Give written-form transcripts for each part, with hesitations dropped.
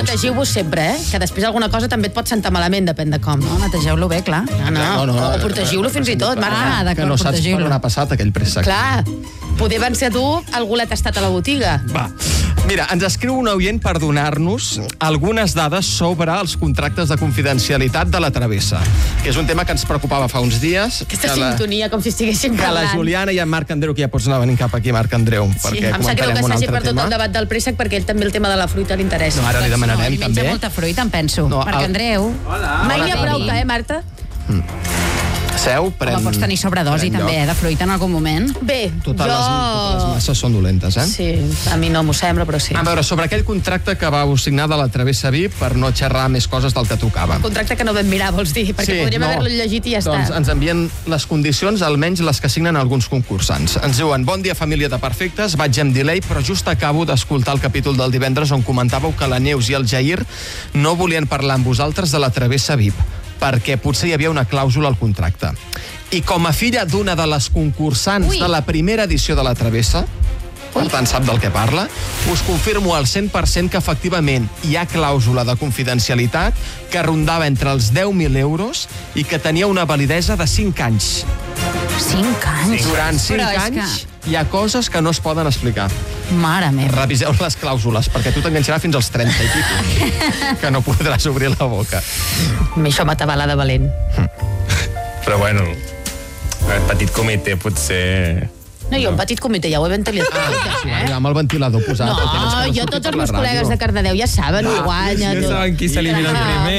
protegiu-vos sempre, que després alguna cosa també et pot sentar malament, depèn de com. No, netegeu-lo bé, clar. O protegiu-lo fins i tot, Marta. d'acord, que no saps per on ha passat aquell préssec. Clar, poder van ser tu, algú l'ha tastat a la botiga. Va. Mira, ens escriu un oient per donar-nos algunes dades sobre els contractes de confidencialitat de la Travessa, que és un tema que ens preocupava fa uns dies. Aquesta sintonia, com si estiguéssim que parlant. la Juliana i en Marc Andreu, que ja pots anar venint cap aquí, Marc Andreu, perquè em sap greu que s'hagi perdut el debat del préssec perquè ell també el tema de la fruita li interessa. No, ara li demanarem, Ell també. menja molta fruita, em penso. Marc Andreu. Mai n'hi ha prou, Marta? Seu, pren... Home, pots tenir sobredosi també, de fruita en algun moment. Bé, totes les masses són dolentes, Sí, a mi no m'ho sembla, però sí. A veure, sobre aquell contracte que vau signar de la Travessa VIP per no xerrar més coses del que tocava. Contracte que no vam mirar, vols dir? Perquè podríem haver-lo llegit i ja està. Doncs ens envien les condicions, almenys les que signen alguns concursants. Ens diuen, bon dia, família de perfectes, vaig amb delay, però just acabo d'escoltar el capítol del divendres on comentàveu que la Neus i el Jair no volien parlar amb vosaltres de la Travessa VIP, perquè potser hi havia una clàusula al contracte. I com a filla d'una de les concursants de la primera edició de la Travessa, per tant sap del que parla, us confirmo al 100% que efectivament hi ha clàusula de confidencialitat que rondava entre els 10.000 euros i que tenia una validesa de 5 anys. 5 anys? Durant 5 anys hi ha coses que no es poden explicar. Mare meva. Reviseu les clàusules, perquè tu t'enganxarà fins als 30 i pico, que no podràs obrir la boca. A mi això m'atabala de valent. Però bueno, el petit comitè potser... No, jo un petit comitè, ja ho he ventilat. Amb el ventilador posat. No, jo tots els meus col·legues de Cardedeu ja saben, ho guanya. Ja saben qui s'elimina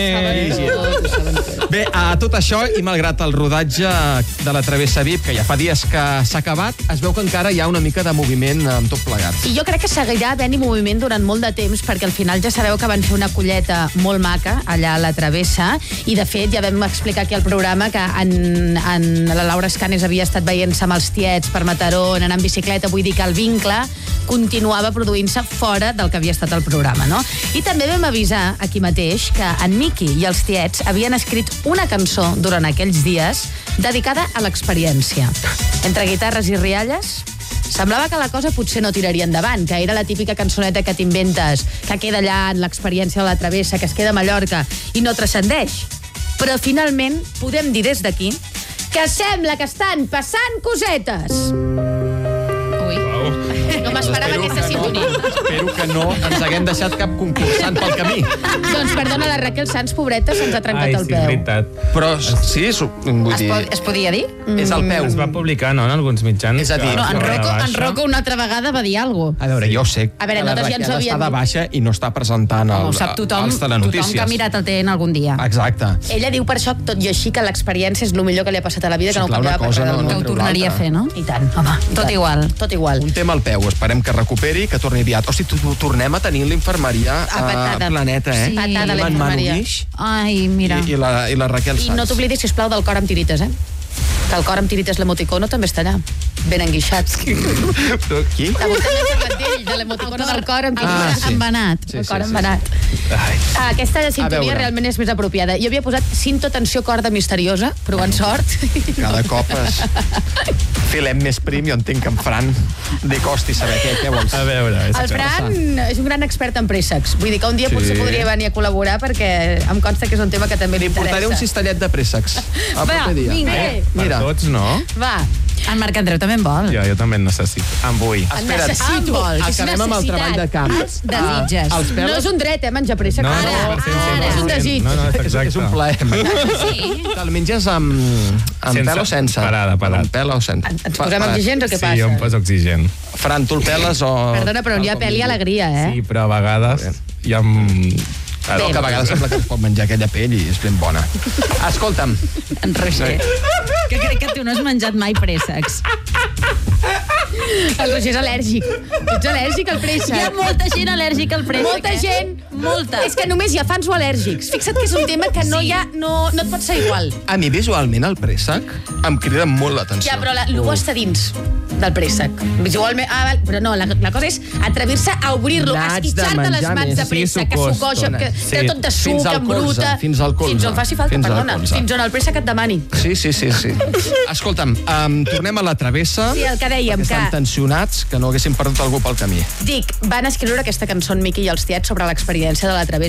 primer. Bé, a tot això, i malgrat el rodatge de la Travessa VIP, que ja fa dies que s'ha acabat, es veu que encara hi ha una mica de moviment amb tot plegat. I jo crec que seguirà havent-hi moviment durant molt de temps, perquè al final ja sabeu que van fer una colleta molt maca allà a la Travessa, i de fet ja vam explicar aquí al programa que la Laura Escanes havia estat veient-se amb els tiets per Mataró, anant en bicicleta, vull dir que el vincle continuava produint-se fora del que havia estat el programa, no? I també vam avisar aquí mateix que en Miqui i els tiets havien escrit una cançó durant aquells dies dedicada a l'experiència. Entre guitarres i rialles, semblava que la cosa potser no tiraria endavant, que era la típica cançoneta que t'inventes, que queda allà en l'experiència de la Travessa, que es queda a Mallorca i no transcendeix. Però finalment podem dir des d'aquí que sembla que estan passant cosetes. No m'esperava aquesta sintonia. Espero que no ens haguem deixat cap concursant pel camí. Doncs perdona, la Raquel Sanz, pobreta, se'ns ha trencat el peu. Ai, sí, és veritat. Però sí, vull dir... Es podia dir? És el peu. Es va publicar, no?, en alguns mitjans. És a dir, No, en Rocco una altra vegada va dir alguna cosa. A veure, jo sé A veure, que la nosaltres ja ens Raquel ho havíem està de dit. baixa i no està presentant Ho sap tothom, els tothom telenotícies. que ha mirat el TN algun dia. Exacte. Ella diu per això, tot i així, que l'experiència és el millor que li ha passat a la vida, que no ho clar, una canviava per cosa res del no món. Que ho treu tornaria a l'altra. fer, no? I tant, home. i Tot tant. igual. Tot igual. Un tema al peu, esperem que recuperi, que torni aviat. Hosti, tornem a tenir l'infermeria a patada. Planeta, eh? Sí. Patada, la Amb en infermeria. Manu Guix Ai, mira. i la Raquel I Sanz. no t'oblidis, sisplau, del cor amb tirites, que el cor amb tirites l'emoticono també està allà, ben enguixat. Però qui? Avui també he parlat d'ell, de l'emoticono del cor amb tirites. sí. Embenat. El cor embenat. Aquesta sintonia veure. realment és més apropiada. Jo havia posat cinto, tensió, corda misteriosa, provant sort. Cada cop filem més prim, jo entenc que en Fran li costi saber què vols. A veure, El Fran és un gran expert en préssecs. Vull dir que un dia potser podria venir a col·laborar perquè em consta que és un tema que també Li portaré un m'interessa. cistellet de préssecs. El proper dia. vinga. Mira. Per tots, no? Va, En Marc Andreu també en vol. Jo també en necessito. En vull. Espera't. necessito. És Acabem amb el treball de camp. Desitges. Els No pelos... és un dret, menjar préssec. No, Ara, no, és un desig. No, és És un plaer. Sí. Te'l menges amb Sense. pèl o sense? Parat. Amb pèl o sense? Ens posem exigents o què passa? Sí, jo em poso oxigen. Fran, tu el peles o... Perdona, però on hi ha pèl i alegria, Sí, però a vegades hi ha... Però que a vegades sembla que es pot menjar aquella pell i és ben bona. Escolta'm. En Roger. Que crec que tu no has menjat mai préssecs. El Roger és al·lèrgic. Ets al·lèrgic al préssec. Hi ha molta gent al·lèrgica al préssec. Molta gent. Molta. És que només hi ha fans o al·lèrgics. Fixa't que és un tema que no hi ha... No et pot ser igual. A mi visualment el préssec em crida molt l'atenció. Ja, però l'ugo està dins del préssec. Visualment... però no, la cosa és atrevir-se a obrir-lo, a N'haig de esquitxar-te les menjar mans més. de préssec, que sucoja, que té tot de suc, Fins al que embruta... colze, fins al colze. Fins on faci falta, Fins al perdona. colze. Fins on el préssec et demani. Sí. Escolta'm, tornem a la Travessa. Sí, el que dèiem, Estan que... tensionats, que no haguessin perdut algú pel camí. Dic, van escriure aquesta cançó en Miqui i els tiets sobre l'experiència de la Travessa